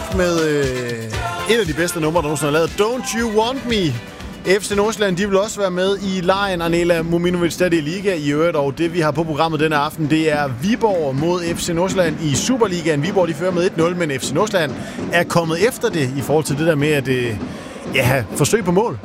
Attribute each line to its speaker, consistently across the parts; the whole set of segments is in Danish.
Speaker 1: Pink med et af de bedste numre, der nogensinde har lavet. Don't You Want Me. FC Nordsjælland, de vil også være med i lejen Arnela Mominovic Stadie Liga i øvrigt, og det vi har på programmet denne aften, det er Viborg mod FC Nordsjælland i Superligaen. Viborg, de fører med 1-0, men FC Nordsjælland er kommet efter det i forhold til det der med at forsøg på mål.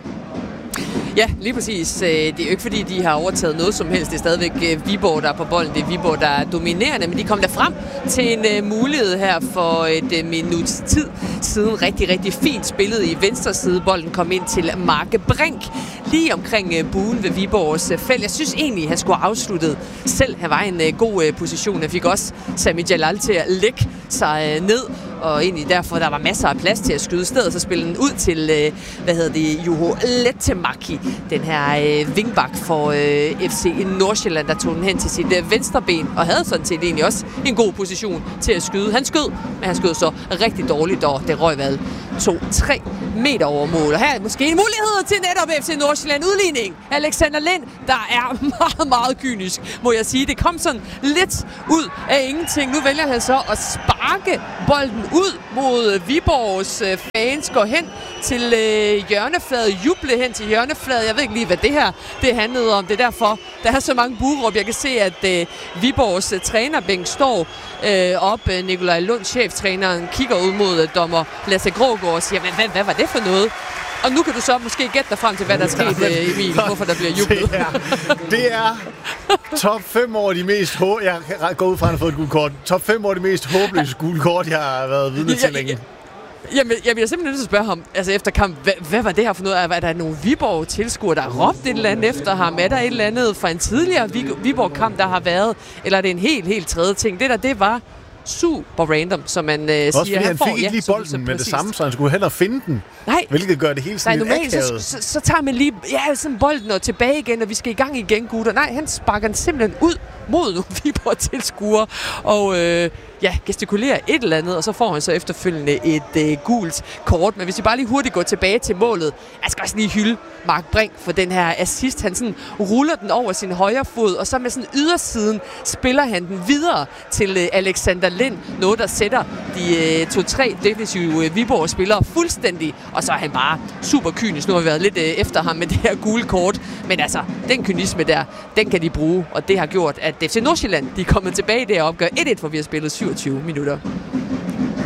Speaker 2: Ja, lige præcis. Det er jo ikke fordi, de har overtaget noget som helst. Det er stadigvæk Viborg, der er på bolden. Det er Viborg, der er dominerende, men de kom der frem til en mulighed her for et minuts tid siden. Rigtig, rigtig fint spillet i venstre side. Bolden kom ind til Mark Brink lige omkring buen ved Viborgs felt. Jeg synes egentlig, han skulle have afsluttet selv. Han var i en god position. Han fik også Sami Jalal til at lægge sig ned, og egentlig derfor, der var masser af plads til at skyde. I stedet så spillede den ud til, Juho Lehtomäki, den her vingbak for FC Nordsjælland, der tog den hen til sit venstre ben, og havde sådan set egentlig også en god position til at skyde. Han skød, men han skød så rigtig dårligt, og det røg 2-3 meter over mål. Og her er måske en mulighed til netop FC Nordsjælland udligning. Alexander Lind, der er meget, meget kynisk, må jeg sige. Det kom sådan lidt ud af ingenting. Nu vælger han så at sparke bolden ud mod Viborgs fans, går hen til hjørnefladet, juble hen til hjørnefladet. Jeg ved ikke lige, hvad det her det handlede om. Det er derfor, der er så mange buråb. Jeg kan se, at Viborgs trænerbænk står op. Nikolaj Lund, cheftræneren, kigger ud mod dommer Lasse Grågaard og siger, hvad var det for noget? Og nu kan du så måske gætte dig frem til, hvad der er sket, Emil, hvorfor der bliver jublet.
Speaker 1: Det er top 5 over de mest jeg går ud fra, at han har fået et gult kort. Top 5 over de mest håbløse gule kort, jeg har været vidne til længe.
Speaker 2: Jamen, jeg bliver simpelthen nødt til at spørge ham, altså efter kamp, hvad var det her for noget? Er der nogle Viborg-tilskuere, der har råbt et eller andet efter ham? Er der et eller andet fra en tidligere Viborg-kamp, der har været? Eller er det en helt tredje ting? Det var super random, som man siger.
Speaker 1: Han fik ikke lige bolden med det samme, så han skulle hellere finde den.
Speaker 2: Nej.
Speaker 1: Hvilket gør det hele sådan lidt akavet.
Speaker 2: Så tager man lige sådan bolden og tilbage igen, og vi skal i gang igen, gutter. Nej, han sparker den simpelthen ud mod nogle Viborg-tilskuere, og gestikulerer et eller andet, og så får han så efterfølgende et gult kort. Men hvis vi bare lige hurtigt går tilbage til målet, jeg skal også lige hylde Mark Brink for den her assist. Han sådan ruller den over sin højre fod, og så med sådan ydersiden spiller han den videre til Alexander Lind. Noget, der sætter de 2-3 defensive Viborg-spillere fuldstændig, og så er han bare super kynisk. Nu har vi været lidt efter ham med det her gule kort, men altså, den kynisme der, den kan de bruge, og det har gjort, at FC Nordsjælland, de er kommet tilbage der og opgør 1-1, for vi har spillet 27 minutter.